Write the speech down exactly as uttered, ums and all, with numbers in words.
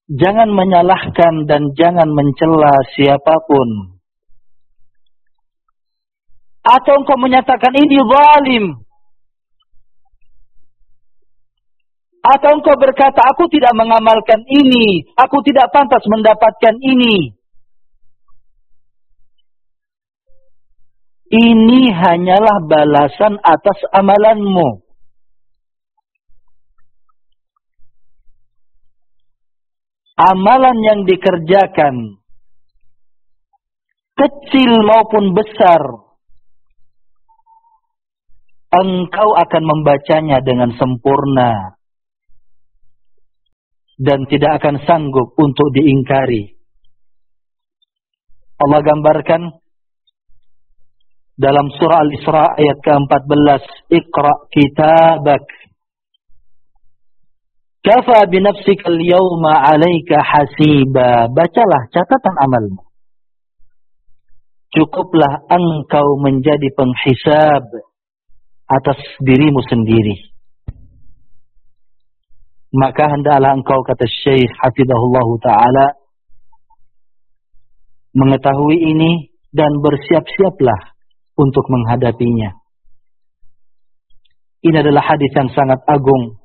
Jangan menyalahkan dan jangan mencela siapapun. Atau engkau menyatakan ini zalim. Atau engkau berkata, aku tidak mengamalkan ini, aku tidak pantas mendapatkan ini. Ini hanyalah balasan atas amalanmu. Amalan yang dikerjakan, kecil maupun besar, engkau akan membacanya dengan sempurna dan tidak akan sanggup untuk diingkari. Allah gambarkan dalam surah Al-Isra ayat ke empat belas, Iqra kitabak kafa binafsika al-yawma 'alaika hasiba. Bacalah catatan amalmu. Cukuplah engkau menjadi penghisab atas dirimu sendiri. Maka hendaklah engkau, kata Syekh hafizahullah ta'ala, mengetahui ini dan bersiap-siaplah untuk menghadapinya. Ini adalah hadis yang sangat agung